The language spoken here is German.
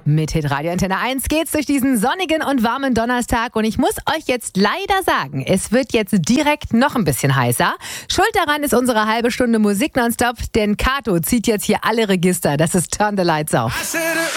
Mit Hitradio Antenne 1 geht's durch diesen sonnigen und warmen Donnerstag und ich muss euch jetzt leider sagen, es wird jetzt direkt noch ein bisschen heißer. Schuld daran ist unsere halbe Stunde Musik nonstop, denn Kato zieht jetzt hier alle Register. Das ist Turn the Lights Off.